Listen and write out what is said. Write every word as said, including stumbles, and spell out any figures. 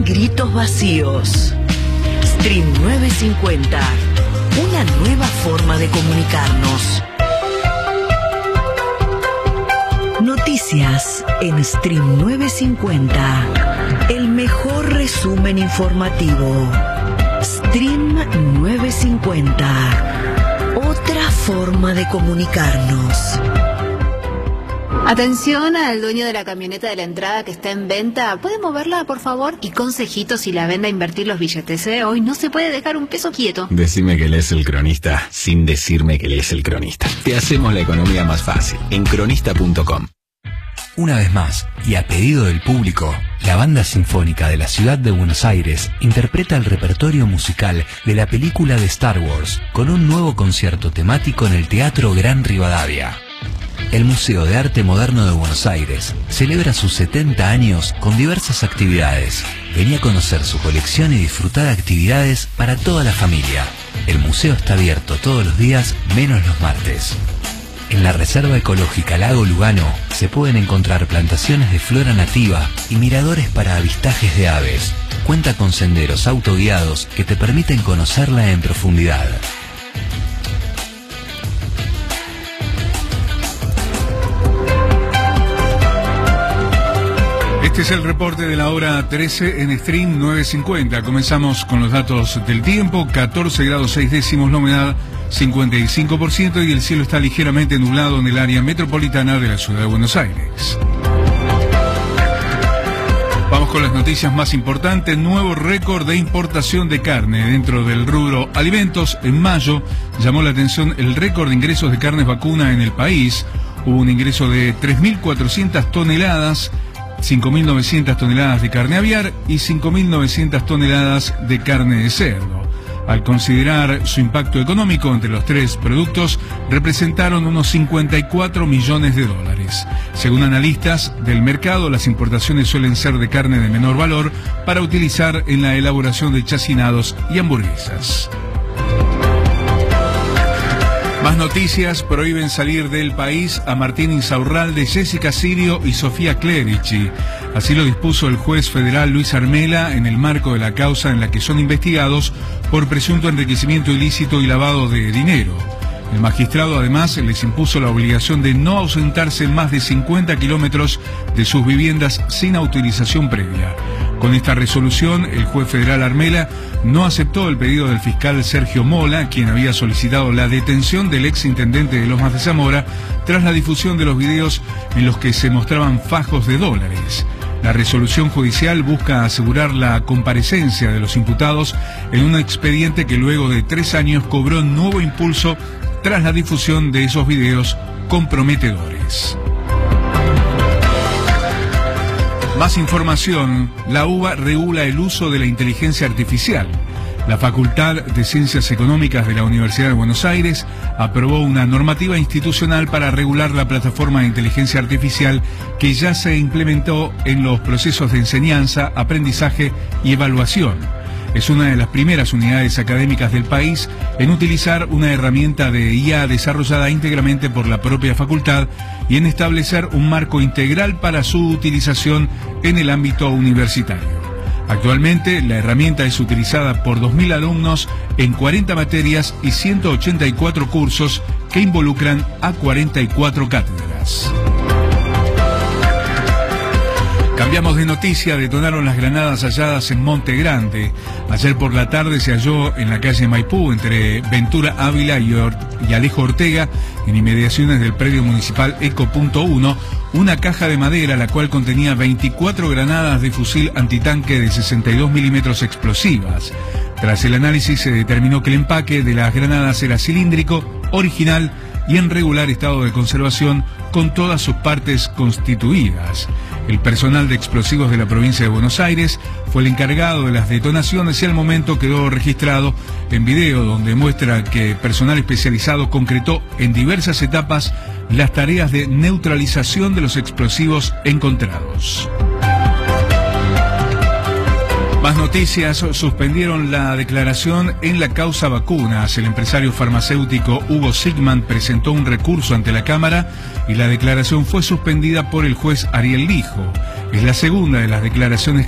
gritos vacíos. Stream novecientos cincuenta, una nueva forma de comunicarnos. Noticias en Stream novecientos cincuenta, el mejor resumen informativo. Stream novecientos cincuenta, otra forma de comunicarnos. Atención al dueño de la camioneta de la entrada que está en venta. ¿Puede moverla, por favor? Y consejitos si la vende a invertir los billetes, ¿eh? Hoy no se puede dejar un peso quieto. Decime que lees El Cronista sin decirme que lees El Cronista. Te hacemos la economía más fácil en cronista punto com. Una vez más, y a pedido del público, la Banda Sinfónica de la Ciudad de Buenos Aires interpreta el repertorio musical de la película de Star Wars con un nuevo concierto temático en el Teatro Gran Rivadavia. El Museo de Arte Moderno de Buenos Aires celebra sus setenta años con diversas actividades. Vení a conocer su colección y disfrutar de actividades para toda la familia. El museo está abierto todos los días, menos los martes. En la Reserva Ecológica Lago Lugano se pueden encontrar plantaciones de flora nativa y miradores para avistajes de aves. Cuenta con senderos autoguiados que te permiten conocerla en profundidad. Este es el reporte de la hora trece en Stream novecientos cincuenta. Comenzamos con los datos del tiempo. catorce grados seis décimos, la humedad cincuenta y cinco por ciento y el cielo está ligeramente nublado en el área metropolitana de la ciudad de Buenos Aires. Vamos con las noticias más importantes. Nuevo récord de importación de carne dentro del rubro alimentos. En mayo llamó la atención el récord de ingresos de carnes vacuna en el país. Hubo un ingreso de tres mil cuatrocientas toneladas, cinco mil novecientas toneladas de carne aviar y cinco mil novecientas toneladas de carne de cerdo. Al considerar su impacto económico entre los tres productos, representaron unos cincuenta y cuatro millones de dólares. Según analistas del mercado, las importaciones suelen ser de carne de menor valor para utilizar en la elaboración de chacinados y hamburguesas. Más noticias. Prohíben salir del país a Martín Insaurralde, Jessica Sirio y Sofía Clerici. Así lo dispuso el juez federal Luis Armela en el marco de la causa en la que son investigados por presunto enriquecimiento ilícito y lavado de dinero. El magistrado además les impuso la obligación de no ausentarse más de cincuenta kilómetros de sus viviendas sin autorización previa. Con esta resolución, el juez federal Armela no aceptó el pedido del fiscal Sergio Mola, quien había solicitado la detención del ex intendente de Lomas de Zamora tras la difusión de los videos en los que se mostraban fajos de dólares. La resolución judicial busca asegurar la comparecencia de los imputados en un expediente que luego de tres años cobró nuevo impulso tras la difusión de esos videos comprometedores. Más información. La UBA regula el uso de la inteligencia artificial. La Facultad de Ciencias Económicas de la Universidad de Buenos Aires aprobó una normativa institucional para regular la plataforma de inteligencia artificial que ya se implementó en los procesos de enseñanza, aprendizaje y evaluación. Es una de las primeras unidades académicas del país en utilizar una herramienta de I A desarrollada íntegramente por la propia facultad y en establecer un marco integral para su utilización en el ámbito universitario. Actualmente, la herramienta es utilizada por dos mil alumnos en cuarenta materias y ciento ochenta y cuatro cursos que involucran a cuarenta y cuatro cátedras. Cambiamos de noticia. Detonaron las granadas halladas en Monte Grande. Ayer por la tarde se halló en la calle Maipú, entre Ventura Ávila y, Or y Alejo Ortega, en inmediaciones del predio municipal Eco Punto uno, una caja de madera la cual contenía veinticuatro granadas de fusil antitanque de sesenta y dos milímetros explosivas. Tras el análisis se determinó que el empaque de las granadas era cilíndrico, original y en regular estado de conservación, con todas sus partes constituidas. El personal de explosivos de la provincia de Buenos Aires fue el encargado de las detonaciones y al momento quedó registrado en video, donde muestra que personal especializado concretó en diversas etapas las tareas de neutralización de los explosivos encontrados. Más noticias. Suspendieron la declaración en la causa vacunas. El empresario farmacéutico Hugo Sigman presentó un recurso ante la Cámara y la declaración fue suspendida por el juez Ariel Lijo. Es la segunda de las declaraciones